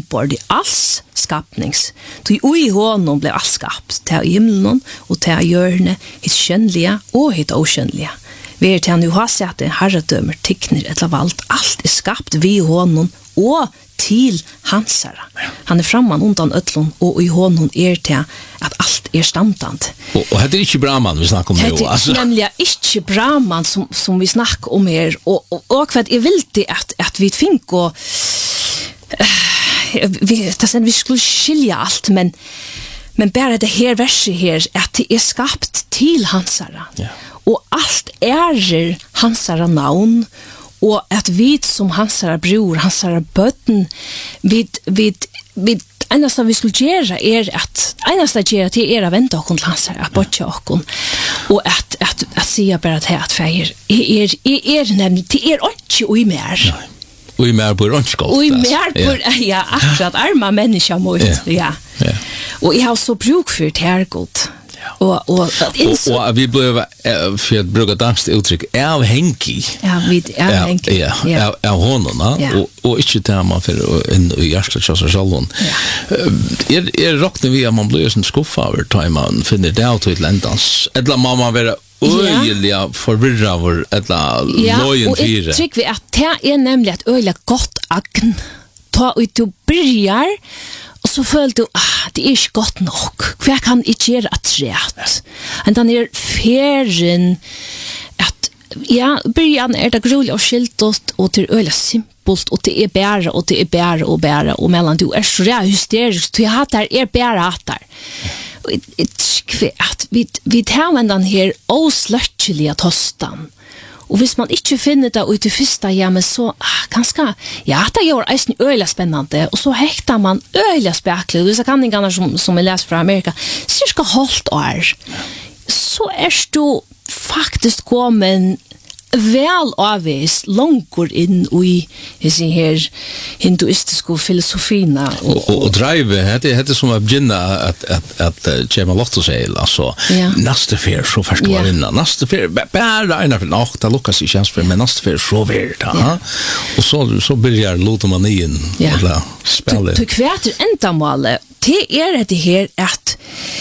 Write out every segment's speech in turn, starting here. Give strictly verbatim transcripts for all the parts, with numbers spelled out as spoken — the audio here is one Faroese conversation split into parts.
frambord i alls skapnings. Tog ui honom blev alls skapt, til himlen og til hjørne, hitt skjønnlige og hitt oskjønnlige. Vi er til han jo har sett en herredømer, tikkner, et eller alt, alt er skapt vi honom og til hansara. Han er framman undan ötlun og i honom er til at alt er standant. Og, og det er ikke Brahman vi snakker om det. Det er nemlig ikke Brahman som, som vi snakker om her. Og, og, og hva er vildig at, at vi fink og uh, vi, vi skulle skilja alt, men, men bare det her verset her, at det er skapt til hansara. Ja. Og alt ærer hansara navn, og at vi som hansara bror, hansara bøtten, vi, vi, vi eneste vi skulle gjøre er at eneste gjøre til er å vente okken til hansara, at bortje okken, og at, at, at sier bare til at feir, er, er, er nemlig, det er ikke ui mer. Ui mer på ronskott. Ui mer på, ja, akkurat arma mennesker mot, ja. ja. Og jeg har så bruk for det her godt. Og, og, og, og vi blev, for å bruke dansk uttrykk, avhengig. Ja, vi er avhengig. Ja, ja, av, av hånden, ja. og, og ikke til man for inn i hjertet til seg selv. Ja. Er, er råkner vi at man blir sånn skuffet over til man finner det av til endans? Eller må man være øyelig forvirret over et eller løyen fire? Ja, og jeg trykker vi at det er nemlig et øyelig godt agn. Ta ut til bryr, og så følte du, ah, det er ikke godt nok. For jeg kan ikke gjøre et rett. Men den er ferien at, ja, början er det grulig og skiltet, og det er øyelig simpelt, og det er bære, og det er bære, og bære, og mellom du er så rett hysterisk, du har der, er bære hatt der. Og jeg tykker at vi, vi tar med den her åsløttelige tostan, og hvis man ikke finner det ut i første hjemme, så ah, ganske, ja, det gjør eisen øyelig spennende, og så hekter man øyelig spekler, og disse kanningene som, som jeg leser fra Amerika, cirka halvt år, så er du faktisk kommet vel avvis langt inn i disse her hinduistiske filosofina. Og, og, og drive, det er som å begynne at, at, at kjema lottoseil, altså, ja. Neste fer så først var ja. vinna, neste fer, bare ena for, åh, det lukkes ikke kjens for, men neste fer så ver det, ja. Og så, så begynner lotomanien, ja. Eller spille. Du kveter endamålet, det er det her at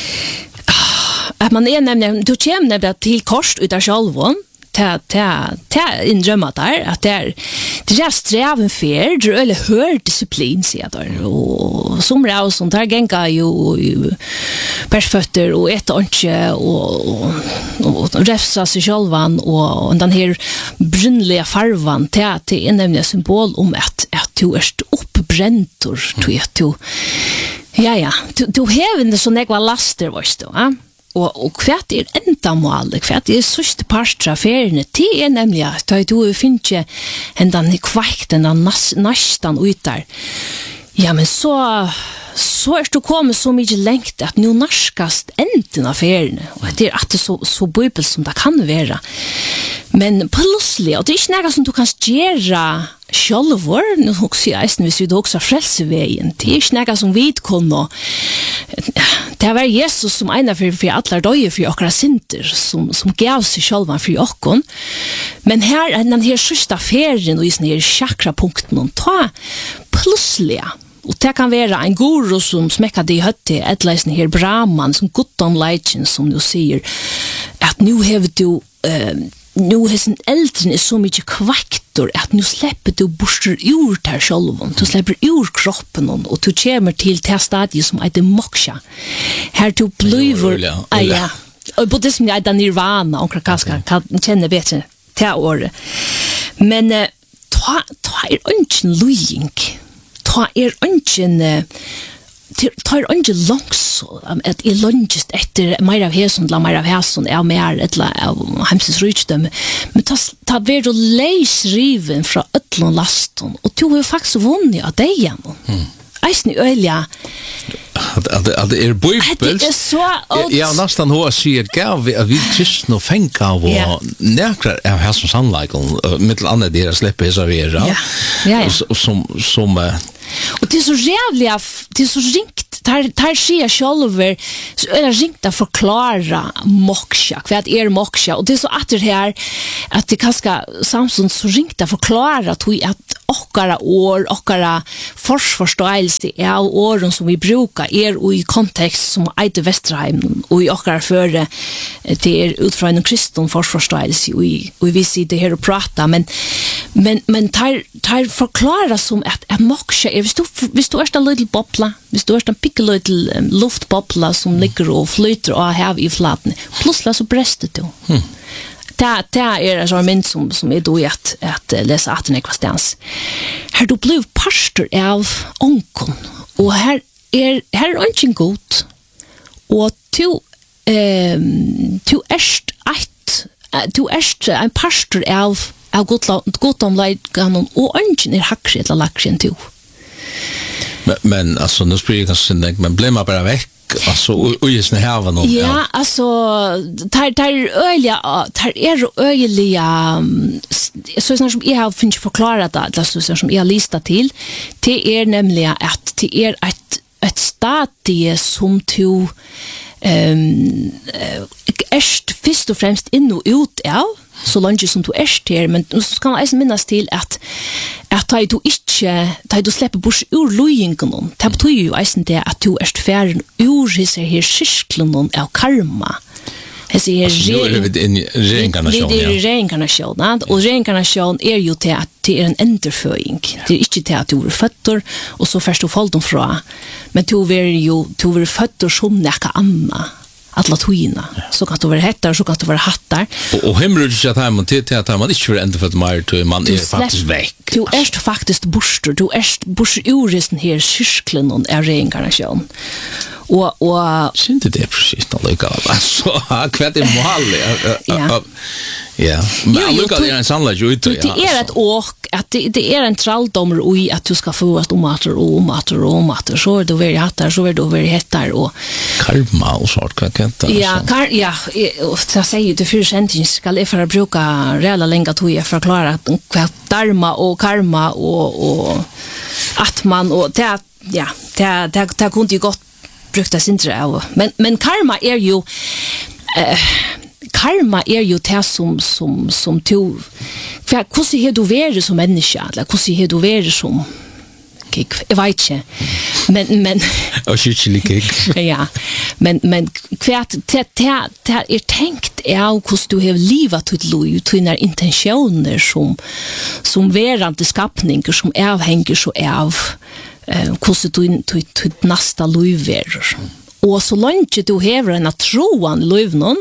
at man er nemlig, du kommer nemlig til kors ut av sjálvun, til, til, til innrømmet der, at det er, det er streven fer, det er veldig hør disiplin, sier der, og som er også, der genga jo perføtter, og et og ikke, og, og, og refsa seg sjálvan, og, og den her brunnelige farvan, til, til er nemlig symbol om at, at du er oppbrentor, du er du, ja, ja, du, du hever det sånn jeg var laster, varst du, ja? Og, og hva er endamålet, hva er sørste parter av feriene, det er nemlig at du finner ikke hendan kvekt, hendan nastan ut der. Ja, men så, så er du kommet så mye lengt at nå narskast enden av feriene, og det er at det er så, så bibel som det kan være. Men plutselig, og det er ikke noe som du kan gjøre sjálvor, nå husker jeg eisen hvis vi også har frelseveien, det er ikke noe som vi kunne, det var Jesus som ena for, for alle døye for okra synder, som, som gav seg sjálvan for okkon, men her er den her sørste ferien og i sånne her chakrapunkten, ta plutselig, og det kan være en guru som smekker det i høtte, et eller annet her Brahman, som guttan legend, som du sier, at nå har du uh, nu är sin äldren är så mycket kvaktor att nu släpper du borstar ur där själva. Du släpper ur kroppen och du kommer till det stadiet som är det moksha. Här du blir ja. Och buddhism är det nirvana och kanske kan känna bättre det året. Men ta ta är ingen lying. Ta är ingen tar ikke langt så at jeg lønges etter mer av hæsen eller mer av hæsen er mer eller av hemses rydstøm men ta, ta ved å leis riven fra øtlen lasten og du har faktisk vunnet av deg igjen mm. Eisen i øyla at, at, at det er bøypels det er så odds ja, nesten hva sier gav vi at vi kristne og fengt av og yeah. nekrar av hæsen sannleikon mittel annet dere slipper hæsa vera ja. Ja, ja. som, som uh, og det er så rævlig det er så ringt tar tar sig själva så är det ringt att förklara moksha, vad är moksha, och det är så att det här att det kanske Samson så ringt att förklara att vi att okkara år, okkara forsforståelse av åren som vi brukar er i kontext som Eide Vesterheim og i okkara føre det er utfra en kristen forsforståelse og vi vi sitter her og prater men men men tar tar förklara som att att moksha är visst visst du är en liten bobbla visst du är en pick liten um, luftbobbla som ligger och flyter och har i flaten plus så brestet du hmm. Det, det er en sånn mynd som, som er då i at, at lese at den ekvastens. Her du blev pastor av onkon, og her er, her er ønsken god, og to, eh, to erst et, to erst en pastor av, av goddomleidganen, og ønsken er hakri eller lakri enn to. Men, men alltså, nu springer jag kanske, men blir man bara väck? Alltså och just när här var någon. Ja, alltså tar tar öliga tar är öliga så snart som jag har finns förklarat det alltså så som jag listat till det är nämligen att det är ett ett stadie som to ehm erst först och främst in och ut av så långt som du erst här men så ska man även minnas till att att du inte att du släpper bort ur lojingen det betyder ju även det att du erst färden ur sig här cirkeln av karma. Det är reinkarnation. Det är reinkarnation, och reinkarnation är ju till att det är en enterföring. Det är inte till att du är fötter och så först du fall dem från. Men du är ju du är fötter som näka anna. Alla toina. Så kan du vara hettar, så kan du vara hattar. Och, och hemrut att här man till att man inte för ändå för att man är man är faktiskt väck. Du är faktiskt borster, du är borster urisen här cirkeln och är reinkarnation. Och och syns det precis då lika alltså kvart i mål. Ja. Ja. Men lika det är en sannlig ut det. Det är ett åk att det, det är en tralldom och i att du ska få att omater och omater och omater så är det väl hattar så är det väl hettar och karma och sånt kan inte. Ja, kar, ja, och så säger det för sentens ska det för att bruka reella länga tog jag förklara vad dharma och karma och och att man och det ja, det det det kunde ju gott brukta sintra av. Men men karma är ju eh, karma är ju det som som som to för hur ser du vara som människa eller hur ser du vara som kick jag vet inte men men och shitly kick ja men men kvärt det det det är tänkt är hur du har livat ditt liv dina intentioner som som verande skapningar som avhänger så av eh hur du du du nästa liv är och så långt du har en troan liv någon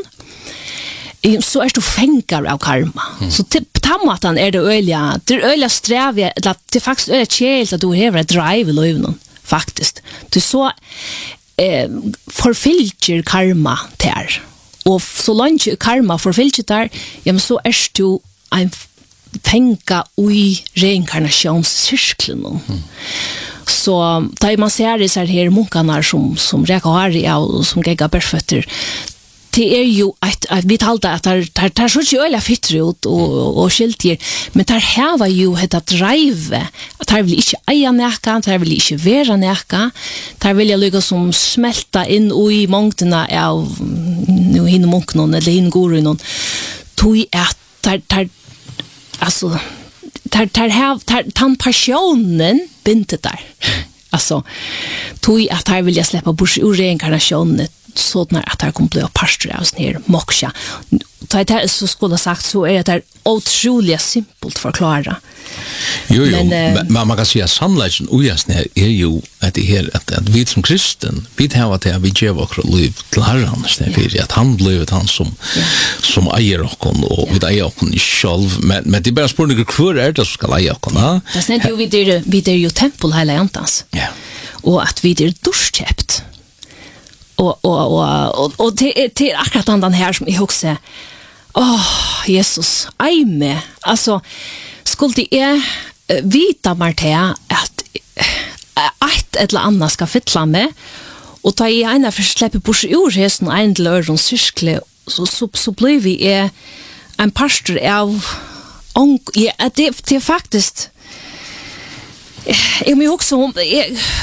så är du fänkar av karma. Mm. Så till tammatan är det öliga, det är öliga sträviga, det är faktiskt öliga kjelt att du har ett drive i livet, faktiskt. Du så eh, förfylker karma där. Och så långt karma förfylker där, ja men så är du en fänka i reinkarnationscirkeln. Mm. Så där man ser det så här munkarna som, som räkar harriga och som geggar bärfötter, det är ju att, att vi talade att det tar, tar så inte öliga fitter ut och, och skiltier, men det här var ju ett drive, att det vill inte eja näka, det vill inte vara näka, det vill jag lycka som smälta in i mångderna av nu hinner munknon eller hinner gorunon, tog att det tar, alltså, tar, tar, tar, tar, tar passionen bindet där. Alltså, tog att här vill jag släppa bort ur reinkarnationen så att det kommer bli pastor av sån här moksha. Så skulle jag sagt så är det otroligt simpelt förklara. Jo, jo, men, men man kan säga att sannolikheten ojäsn här är ju att det här att, att vi som kristen, vi har att vi ger vårt liv till Herren, för att han blev han som, ja. som äger oss och vi äger oss själv, men, men det är bara spårningar kvar är det som ska äga oss. Ja. Det är snett ju, vi är, vi är ju tempel hela jantans. Ja. Och att vi är duschkäpt. Och, och, och, och, och det, är, det är akkurat andan här som jag också åh, oh, Jesus, aj med. Alltså, skulle det är vita Martea att ett eller annat ska fylla med och ta i ena för släpper på sig ur hästen en till öron cirkle så, så, så blir vi är en pastor av on, ja, det, det är faktiskt jag menar också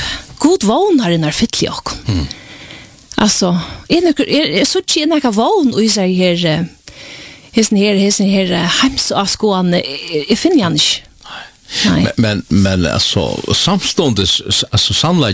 god vånar i när fytli och. Mm. Alltså, är det är så tjän jag vån och så här Hessen her, hessen her heims og skoan, jeg finner han ikke. Men, men, men altså, samståndes, altså,